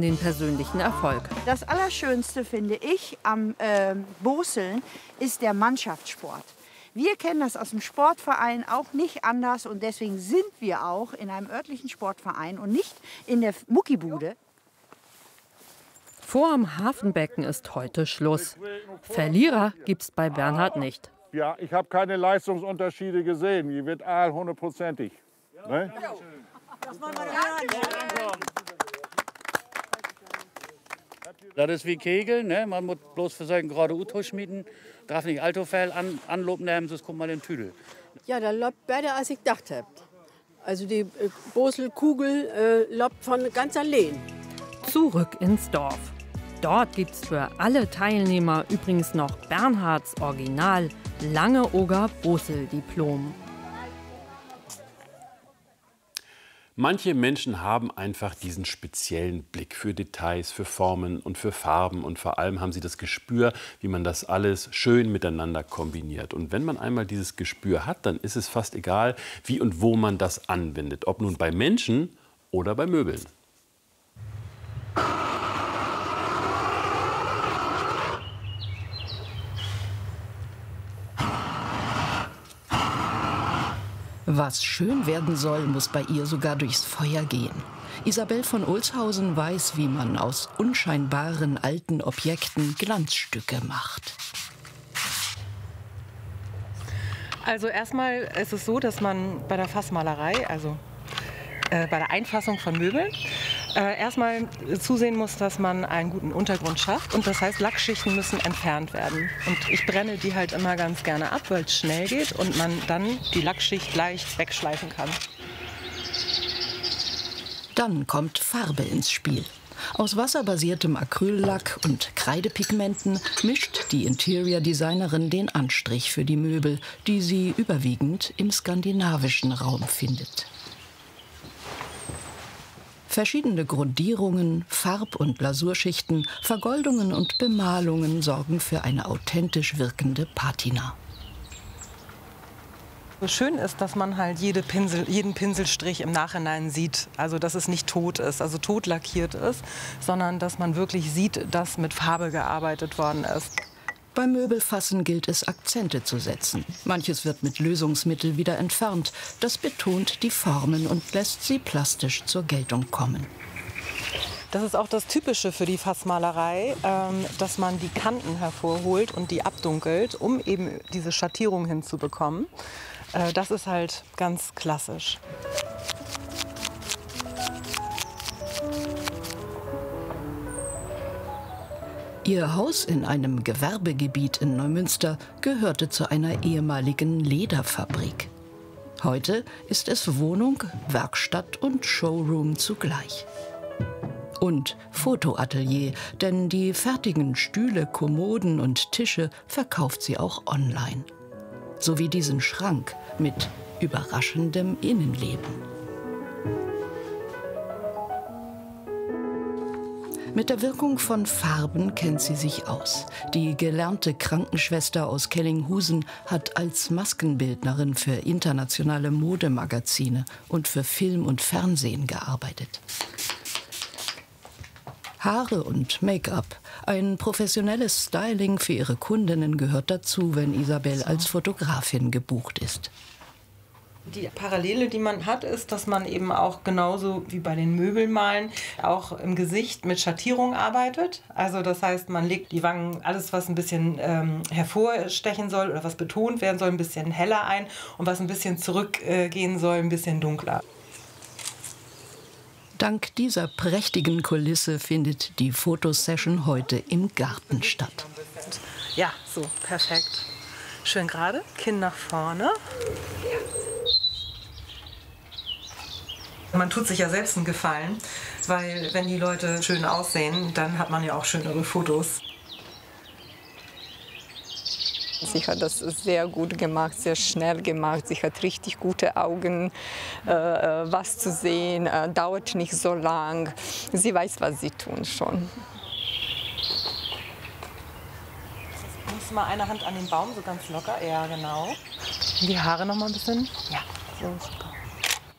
an den persönlichen Erfolg. Das Allerschönste, finde ich, am Boseln ist der Mannschaftssport. Wir kennen das aus dem Sportverein auch nicht anders und deswegen sind wir auch in einem örtlichen Sportverein und nicht in der Muckibude. Vor dem Hafenbecken ist heute Schluss. Verlierer gibt's bei Bernhard nicht. Ja, ich habe keine Leistungsunterschiede gesehen. Die wird hundertprozentig. Ne? Das ist wie Kegeln, ne? Man muss bloß für solchen gerade U-Tusch schmieden. Darf nicht allzu viel Anlob nehmen, sonst kommt man in den Tüdel. Ja, das läuft besser, als ich gedacht habe. Also die Boselkugel läuft von ganz allein. Zurück ins Dorf. Dort gibt's für alle Teilnehmer übrigens noch Bernhards Original Langeoger Bosel-Diplom. Manche Menschen haben einfach diesen speziellen Blick für Details, für Formen und für Farben. Und vor allem haben sie das Gespür, wie man das alles schön miteinander kombiniert. Und wenn man einmal dieses Gespür hat, dann ist es fast egal, wie und wo man das anwendet. Ob nun bei Menschen oder bei Möbeln. Was schön werden soll, muss bei ihr sogar durchs Feuer gehen. Isabel von Olshausen weiß, wie man aus unscheinbaren alten Objekten Glanzstücke macht. Also erstmal ist es so, dass man bei der Fassmalerei, also bei der Einfassung von Möbeln, erstmal zusehen muss, dass man einen guten Untergrund schafft. Und das heißt, Lackschichten müssen entfernt werden. Und ich brenne die halt immer ganz gerne ab, weil es schnell geht und man dann die Lackschicht leicht wegschleifen kann. Dann kommt Farbe ins Spiel. Aus wasserbasiertem Acryllack und Kreidepigmenten mischt die Interior-Designerin den Anstrich für die Möbel, die sie überwiegend im skandinavischen Raum findet. Verschiedene Grundierungen, Farb- und Lasurschichten, Vergoldungen und Bemalungen sorgen für eine authentisch wirkende Patina. Schön ist, dass man halt jeden Pinselstrich im Nachhinein sieht. Also dass es nicht tot ist, also tot lackiert ist, sondern dass man wirklich sieht, dass mit Farbe gearbeitet worden ist. Beim Möbelfassen gilt es, Akzente zu setzen. Manches wird mit Lösungsmittel wieder entfernt. Das betont die Formen und lässt sie plastisch zur Geltung kommen. Das ist auch das Typische für die Fassmalerei, dass man die Kanten hervorholt und die abdunkelt, um eben diese Schattierung hinzubekommen. Das ist halt ganz klassisch. Ihr Haus in einem Gewerbegebiet in Neumünster gehörte zu einer ehemaligen Lederfabrik. Heute ist es Wohnung, Werkstatt und Showroom zugleich. Und Fotoatelier, denn die fertigen Stühle, Kommoden und Tische verkauft sie auch online. Sowie diesen Schrank mit überraschendem Innenleben. Mit der Wirkung von Farben kennt sie sich aus. Die gelernte Krankenschwester aus Kellinghusen hat als Maskenbildnerin für internationale Modemagazine und für Film und Fernsehen gearbeitet. Haare und Make-up. Ein professionelles Styling für ihre Kundinnen gehört dazu, wenn Isabel als Fotografin gebucht ist. Die Parallele, die man hat, ist, dass man eben auch genauso wie bei den Möbelmalen auch im Gesicht mit Schattierung arbeitet. Also das heißt, man legt die Wangen, alles was ein bisschen hervorstechen soll oder was betont werden soll, ein bisschen heller ein und was ein bisschen zurückgehen soll, ein bisschen dunkler. Dank dieser prächtigen Kulisse findet die Fotosession heute im Garten statt. Ja, so, perfekt. Schön gerade, Kinn nach vorne. Man tut sich ja selbst einen Gefallen, weil wenn die Leute schön aussehen, dann hat man ja auch schönere Fotos. Sie hat das sehr gut gemacht, sehr schnell gemacht. Sie hat richtig gute Augen, was zu sehen, dauert nicht so lang. Sie weiß, was sie tun schon. Muss mal eine Hand an den Baum, so ganz locker. Ja, genau. Die Haare noch mal ein bisschen. Ja, so super.